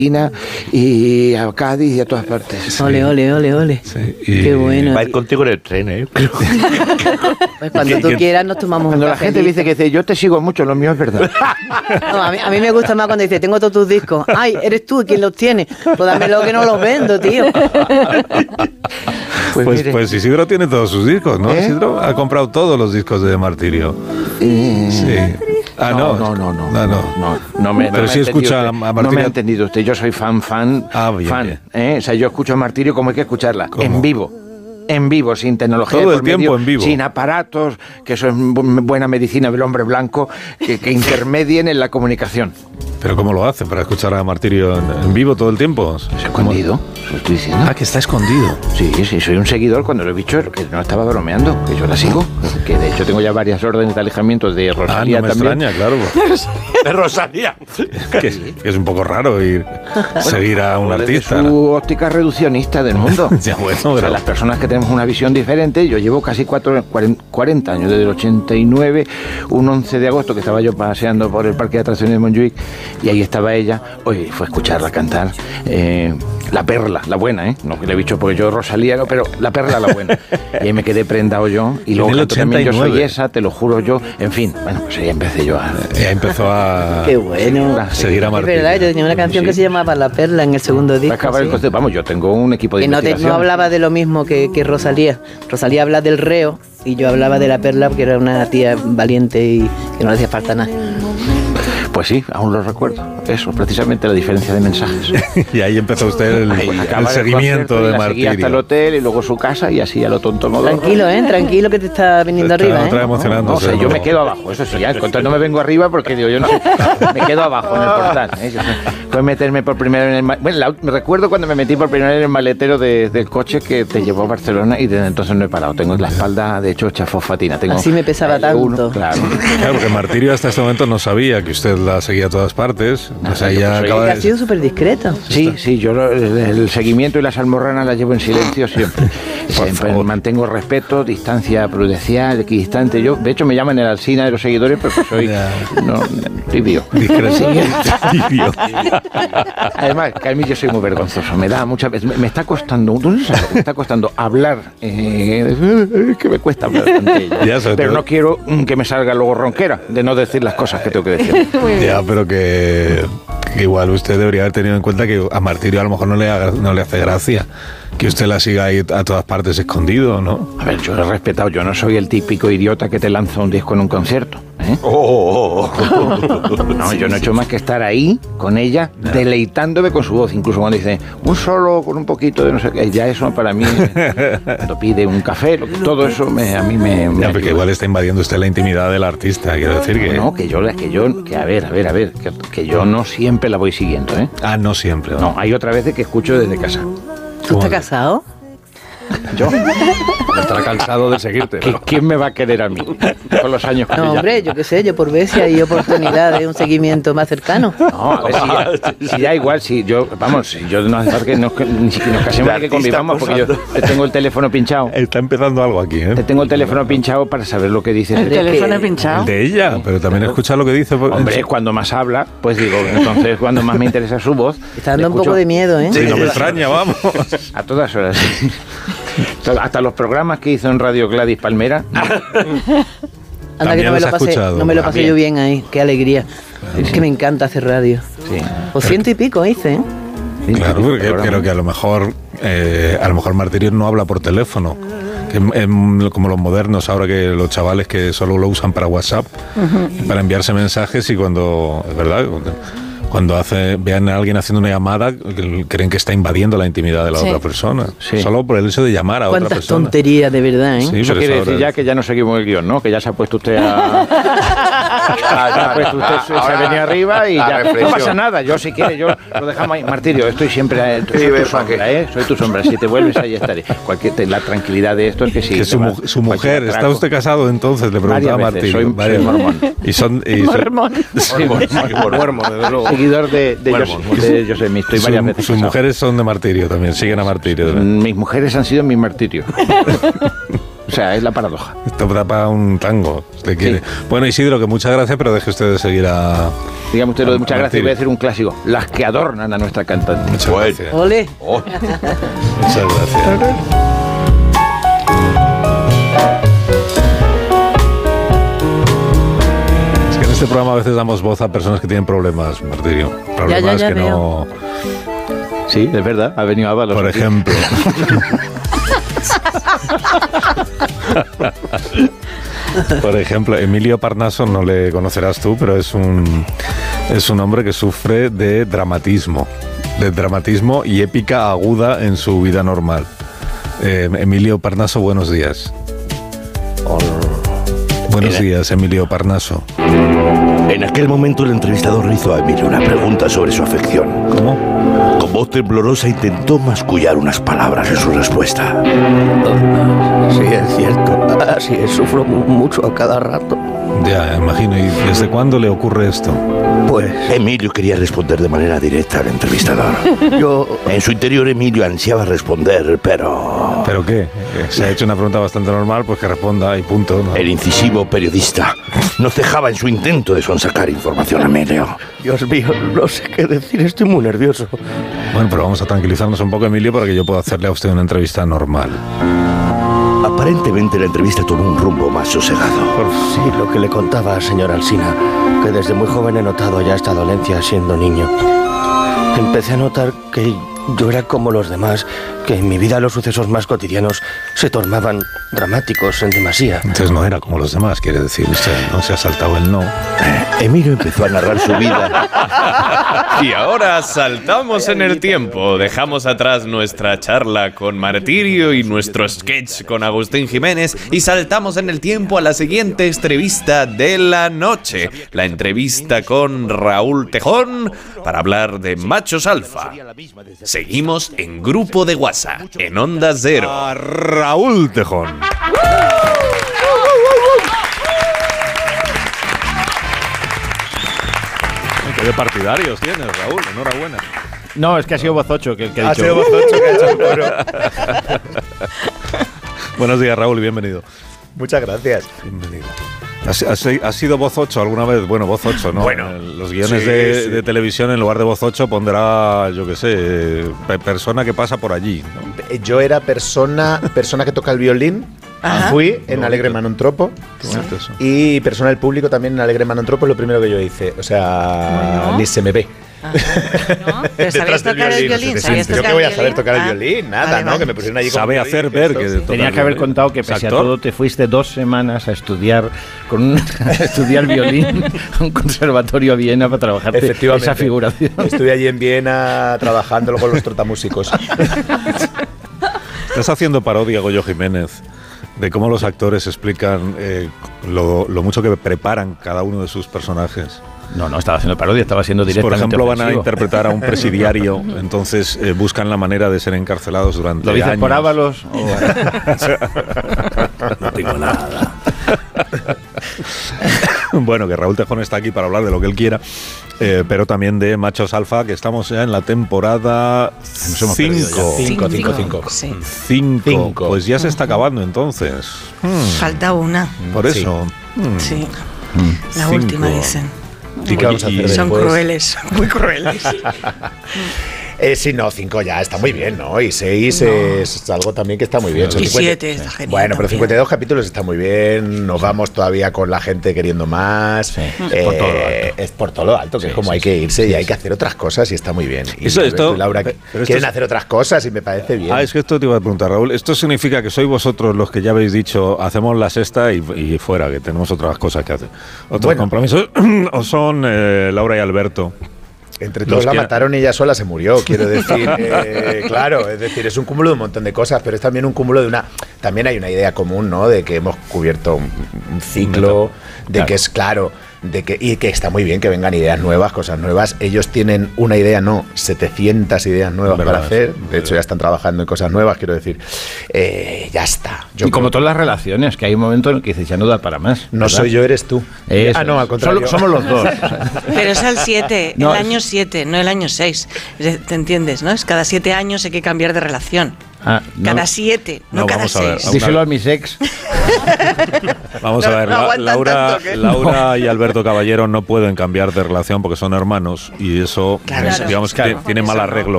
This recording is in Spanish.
y a Cádiz y a todas partes. Sí. Ole. Sí. Qué bueno. Va a ir contigo en el tren, ¿eh? Pues cuando tú quieras nos tomamos cuando un la gente dice yo te sigo mucho, lo mío es verdad. No, a mí me gusta más cuando dice, tengo todos tus discos. Ay, eres tú quien los tiene. Pues dámelo que no los vendo, tío. Pues Isidro tiene todos sus discos, ¿no? Isidro ha comprado todos los discos de Martirio. Sí. Ah, no me pero sí escucha a Martirio. No me ha entendido usted. Yo soy fan. Bien. O sea, yo escucho a Martirio como hay que escucharla. ¿Cómo? En vivo, sin tecnología. Todo el tiempo en vivo. Sin aparatos, que eso es buena medicina del hombre blanco, que intermedien en la comunicación. ¿Pero cómo lo hacen para escuchar a Martirio en vivo todo el tiempo? ¿Es escondido? Lo estoy diciendo. Ah, que está escondido. Sí, soy un seguidor cuando lo he dicho, que no estaba bromeando, que yo la sigo. Que de hecho tengo ya varias órdenes de alejamiento de Rosalía no me también. Extraña, claro. De Rosalía. que es un poco raro seguir a un artista. Es su óptica reduccionista del mundo. Ya, bueno, o sea, las personas que tenemos una visión diferente, yo llevo casi 40 años, desde el 89, un 11 de agosto que estaba yo paseando por el parque de atracciones de Montjuic y ahí estaba ella. Hoy fue a escucharla cantar La Perla, la buena, no que le he dicho porque yo Rosalía no, pero La Perla, la buena. Y ahí me quedé prendado yo y luego canto también Yo soy esa, te lo juro yo, en fin, bueno, pues ahí empecé yo a... empezó a... Qué bueno. Seguir a Martirio. Es verdad, yo tenía una canción que se llamaba La Perla en el segundo disco. Acabar el concepto. Vamos, yo tengo un equipo de investigación. No hablaba de lo mismo que Rosalía. Rosalía habla del reo y yo hablaba de La Perla porque era una tía valiente y que no le hacía falta nada. Pues sí, aún lo recuerdo. Eso, precisamente la diferencia de mensajes. Y ahí empezó usted el seguimiento de Martirio. Hasta el hotel y luego su casa y así a lo tonto modo. Tranquilo que te está viniendo arriba. Está emocionando. No, o sea, yo me quedo abajo, eso sí, ya. No me vengo arriba porque digo, yo no sé. Me quedo abajo en el portal. Fue meterme por primera vez en el... Bueno, me recuerdo cuando me metí por primera vez en el maletero del coche que te llevó a Barcelona y desde entonces no he parado. Tengo la espalda, de hecho, hecha fosfatina. Así me pesaba tanto. Claro, porque Martirio hasta este momento no sabía que usted la seguía a todas partes. Ha sido súper discreto. Sí, yo el seguimiento y las almorranas las llevo en silencio siempre. Siempre mantengo respeto, distancia prudencial, equidistante. Yo, de hecho, me llaman el Alsina de los seguidores porque soy tibio. Tibio. Además, que a mí yo soy muy vergonzoso. Me está costando, me está costando hablar, que me cuesta hablar ante ella. Pero no quiero que me salga luego ronquera de no decir las cosas que tengo que decir. Ya, pero que igual usted debería haber tenido en cuenta que a Martirio a lo mejor no le hace gracia que usted la siga ahí a todas partes escondido, ¿no? A ver, yo lo he respetado, yo no soy el típico idiota que te lanza un disco en un concierto, No, yo no he hecho más que estar ahí con ella, deleitándome con su voz, incluso cuando dice un solo con un poquito de no sé qué, ya eso para mí, cuando pide un café, todo eso a mí me ya, porque igual está invadiendo usted la intimidad del artista, quiero decir que... No, que a ver, que yo no siempre la voy siguiendo, Ah, no siempre. No, hay otra vez que escucho desde casa. ¿Tú estás casado? ¿Yo? Estará cansado de seguirte. ¿Quién me va a querer a mí? Con los años que no, hombre, yo qué sé, yo por ver si hay oportunidad de un seguimiento más cercano. No, a ver si ya igual, si yo no hace falta que ni siquiera nos casemos ni que convivamos, porque yo te tengo el teléfono pinchado. Está empezando algo aquí, Te tengo el teléfono pinchado para saber lo que dices. ¿El teléfono pinchado? El de ella, pero también escucha lo que dice. Hombre, cuando más habla, pues digo, entonces cuando más me interesa su voz. Está dando un poco de miedo, Sí, no me extraña, vamos. A todas horas. Hasta los programas que hizo en Radio Gladys Palmera. Anda que no me lo pasé yo bien ahí, qué alegría. Es que me encanta hacer radio. Sí. O 100 y pico hice, Claro, porque creo que a lo mejor Martirio no habla por teléfono. Como los modernos ahora, que los chavales que solo lo usan para WhatsApp, para enviarse mensajes, y cuando, es verdad, cuando vean a alguien haciendo una llamada, creen que está invadiendo la intimidad de la otra persona. Sí. Solo por el hecho de llamar a otra persona. Cuántas tonterías, de verdad, Sí, eso quiere decir ya que ya no seguimos el guión, ¿no? Que ya se ha puesto usted se ha venido arriba y ya no pasa nada. Yo, si quiere, yo lo dejamos ahí. Martirio, estoy siempre soy tu sombra, Soy tu sombra. Si te vuelves, ahí estaré. La tranquilidad de esto es que sí. Que su mujer, ¿está usted casado entonces? Le preguntaba a Martirio. Soy mormón. Mormón. Sí, mormón, desde luego. Seguidor de Yosemite. Estoy varias veces sus mujeres son de Martirio también, siguen a Martirio. Mis mujeres han sido mi martirio. O sea, es la paradoja. Esto da para un tango, usted quiere. Sí. Bueno, Isidro, que muchas gracias, pero deje usted de seguir a... Dígame usted lo de muchas gracias, Martín. voy a decir un clásico. Las que adornan a nuestra cantante. Muchas gracias. Ole. Oh, Muchas gracias. Es que en este programa a veces damos voz a personas que tienen problemas, Martirio. Problemas ya que no... Sí, es verdad, ha venido Ábalos. Por aquí. ejemplo. Por ejemplo, Emilio Parnaso, no le conocerás tú, pero es un hombre que sufre de dramatismo y épica aguda en su vida normal. Emilio Parnaso, buenos días. Buenos días, Emilio Parnaso. En aquel momento el entrevistador le hizo a Emilio una pregunta sobre su afección. ¿Cómo? Con voz temblorosa intentó mascullar unas palabras en su respuesta. Sí, es cierto. Así es, sufro mucho a cada rato. Ya, imagino. ¿Y desde cuándo le ocurre esto? Pues Emilio quería responder de manera directa al entrevistador. yo... En su interior Emilio ansiaba responder, pero... ¿Pero qué? Se ha hecho una pregunta bastante normal, pues que responda y punto, ¿no? El incisivo periodista no cejaba en su intento de sonsacar información a Emilio. Dios mío, no sé qué decir, estoy muy nervioso. Bueno, pero vamos a tranquilizarnos un poco, Emilio, para que yo pueda hacerle a usted una entrevista normal. Aparentemente la entrevista tomó un rumbo más sosegado. Sí, lo que le contaba, señor Alsina, que desde muy joven he notado ya esta dolencia siendo niño. Empecé a notar que yo era como los demás, que en mi vida los sucesos más cotidianos se tornaban dramáticos en demasía. Entonces no era como los demás, quiere decir usted, ¿no? Se ha saltado el no. Emilio empezó a narrar su vida. Y ahora saltamos en el tiempo, dejamos atrás nuestra charla con Martirio y nuestro sketch con Agustín Jiménez y saltamos en el tiempo a la siguiente entrevista de la noche, la entrevista con Raúl Tejón para hablar de machos alfa. Seguimos en Grupo de WhatsApp, en Onda Cero. A Raúl Tejón. ¿Qué de partidarios tienes, Raúl? Enhorabuena. No, es que ha sido Voz 8 que ha Ha dicho. sido Voz 8 que ha hecho el coro. Buenos días, Raúl, y bienvenido. Muchas gracias. Bienvenido. ¿Has sido Voz 8 alguna vez? Bueno, Voz 8, ¿no? Bueno, los guiones sí, de, sí. de televisión, en lugar de Voz 8, pondrá, yo qué sé, persona que pasa por allí, ¿no? Yo era persona que toca el violín. Fui en Alegre Manontropo. Qué bonito eso. Y persona del público también en Alegre Manontropo es lo primero que yo hice. O sea, Bueno. ni se me ve. ¿No? ¿Pero sabías Detrás del tocar el violín? no sé, ¿Sabías ¿Yo tocar qué voy a el saber violín? tocar el Ah, violín? Nada, vale, ¿no? vale. Que me pusieron allí con Sabe un hacer violín, ver que esto, sí. Tenía que haber contado que ¿Es pese a actor? todo te fuiste 2 semanas a estudiar a estudiar violín a un conservatorio a Viena para trabajar Efectivamente. esa figuración. Estuve allí en Viena trabajando con los trotamúsicos. Estás haciendo parodia, Goyo Jiménez, de cómo los actores explican lo mucho que preparan cada uno de sus personajes. No, estaba haciendo parodia, estaba siendo Por directamente ejemplo, van a ofensivo. interpretar a un presidiario, entonces buscan la manera de ser encarcelados durante ¿Lo dices años. por Ábalos? No tengo nada. Bueno, que Raúl Tejón está aquí para hablar de lo que él quiera, pero también de Machos Alfa, que estamos ya en la temporada hemos perdido 5. Cinco. Sí. 5. Pues ya se está acabando entonces. Falta una. Por Sí. eso. Sí. La 5. última, dicen. ¿Y qué vamos a hacer Son después? crueles, muy crueles. Sí, no, 5 ya está muy bien, ¿no? Y 6 es algo también que está muy bien. Son Y 50 7 está genial. Bueno, pero también. 52 capítulos está muy bien. Nos vamos todavía con la gente queriendo más. Sí, por todo lo alto. Es por todo lo alto, que Sí, es como sí, hay que sí, irse sí, y hay sí. que hacer otras cosas y está muy bien. Y Eso, Alberto esto- y Laura pero esto quieren es- hacer otras cosas y me parece bien. Es que esto te iba a preguntar, Raúl. ¿Esto significa que sois vosotros los que ya habéis dicho, hacemos la sexta y fuera, que tenemos otras cosas que hacer? ¿Otros Bueno. compromisos? ¿O son Laura y Alberto? Entre todos los la que- mataron y ella sola se murió, quiero decir. Claro, es decir, es un cúmulo de un montón de cosas, pero es también un cúmulo de una... También hay una idea común, ¿no? De que hemos cubierto un ciclo, de Claro. que es claro, y que está muy bien que vengan ideas nuevas, cosas nuevas. Ellos tienen una idea, no, 700 ideas nuevas Verdad, para hacer. sí. De hecho, ya están trabajando en cosas nuevas, quiero decir. Ya está. Yo Y como creo- todas las relaciones, que hay un momento en el que dices, ya no da para más. No ¿verdad? soy yo, eres tú. Eso No, al es. contrario. Somos los dos. Pero es el 7, No, el año 7, no el año 6. ¿Te entiendes, no? Es cada 7 años hay que cambiar de relación. Ah, no. Cada 7, no, No, cada vamos a ver. 6. Díselo a mis ex. Vamos a ver, no aguantan Laura, tanto que- Laura y Alberto Caballero no pueden cambiar de relación porque son hermanos y eso, Claro, digamos que claro. tiene mal Eso no. arreglo